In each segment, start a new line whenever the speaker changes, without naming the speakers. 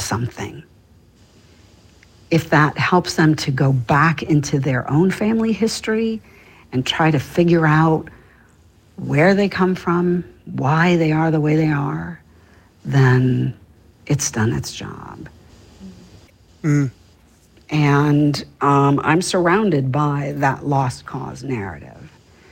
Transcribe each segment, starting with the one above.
something, if that helps them to go back into their own family history and try to figure out where they come from, why they are the way they are, then it's done its job. And I'm surrounded by that lost cause narrative.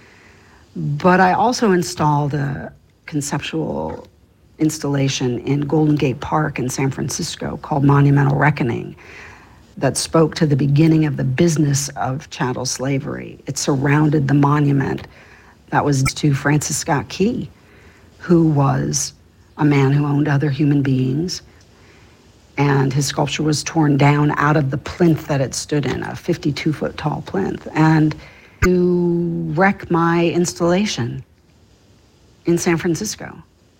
But I also installed a conceptual installation in Golden Gate Park in San Francisco called Monumental Reckoning that spoke to the beginning of the business of chattel slavery. It surrounded the monument that was to Francis Scott Key, who was a man who owned other human beings. And his sculpture was torn down out of the plinth that it stood in, a 52-foot tall plinth. And to wreck my installation in San Francisco.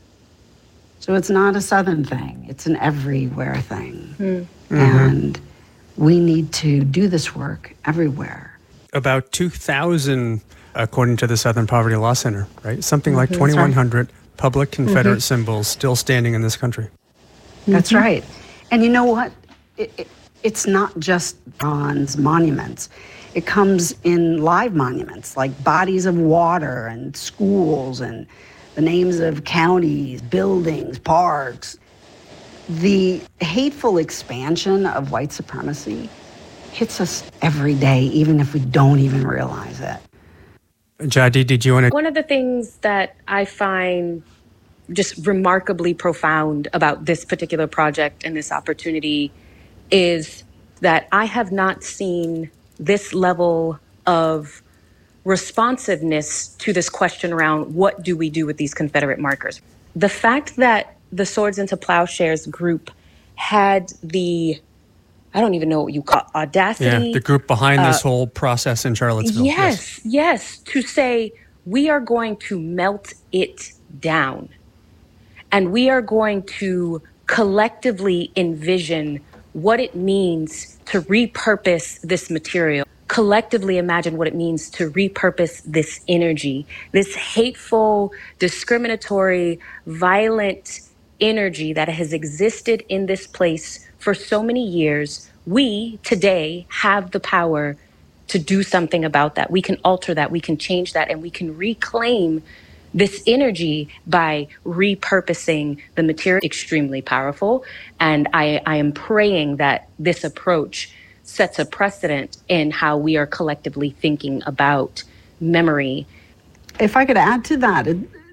So it's not a Southern thing, it's an everywhere thing. And we need to do this work everywhere.
About 2,000, according to the Southern Poverty Law Center, right? Something like 2,100 public Confederate symbols still standing in this country.
That's right. And you know what? It's not just bronze monuments. It comes in live monuments, like bodies of water and schools and the names of counties, buildings, parks. The hateful expansion of white supremacy hits us every day, even if we don't even realize it.
Jadi, did you want to...
One of the things that I find just remarkably profound about this particular project and this opportunity is that I have not seen this level of responsiveness to this question around what do we do with these Confederate markers. The fact that the Swords into Plowshares group had the, I don't even know what you call audacity.
Yeah, the group behind this whole process in Charlottesville.
Yes, to say we are going to melt it down. And we are going to collectively envision what it means to repurpose this material, collectively imagine what it means to repurpose this energy, this hateful, discriminatory, violent energy that has existed in this place for so many years. We today have the power to do something about that. We can alter that, we can change that, and we can reclaim this energy by repurposing the material. Extremely powerful. And I am praying that this approach sets a precedent in how we are collectively thinking about memory.
If I could add to that,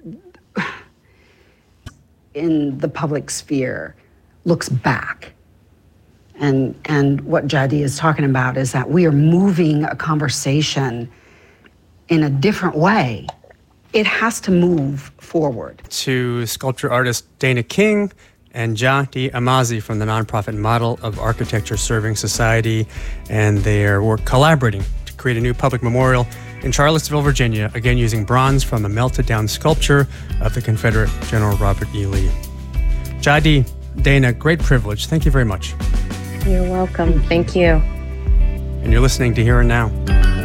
in the public sphere, looks back. And what Jadi is talking about is that we are moving a conversation in a different way. It has to move forward.
To sculpture artist Dana King and Jadi Amazi from the nonprofit Model of Architecture Serving Society, and they are collaborating to create a new public memorial in Charlottesville, Virginia, again using bronze from a melted down sculpture of the Confederate General Robert E. Lee. Jadi, Dana, great privilege. Thank you very much.
You're welcome. Thank you.
And you're listening to Here and Now.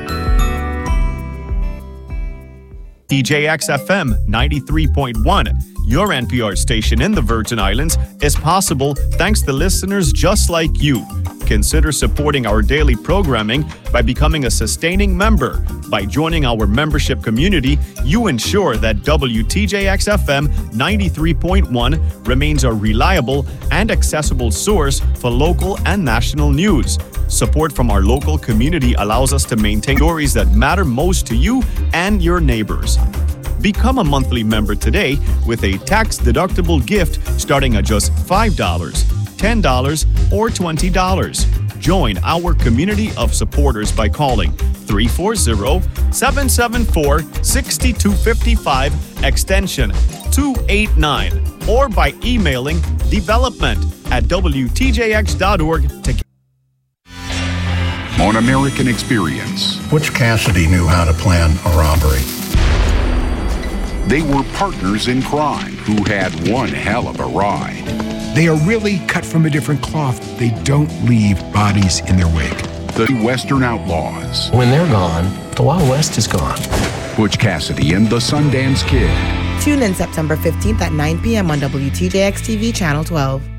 TJX FM 93.1, your NPR station in the Virgin Islands, is possible thanks to listeners just like you. Consider supporting our daily programming by becoming a sustaining member. By joining our membership community, you ensure that WTJX FM 93.1 remains a reliable and accessible source for local and national news. Support from our local community allows us to maintain stories that matter most to you and your neighbors. Become a monthly member today with a tax-deductible gift starting at just $5, $10, or $20. Join our community of supporters by calling 340-774-6255 extension 289 or by emailing development@wtjx.org to
on American Experience.
Butch Cassidy knew how to plan a robbery.
They were partners in crime who had one hell of a ride.
They are really cut from a different cloth. They don't leave bodies in their wake.
The Western Outlaws.
When they're gone, the Wild West is gone.
Butch Cassidy and the Sundance Kid.
Tune in September 15th at 9 p.m. on WTJX TV Channel 12.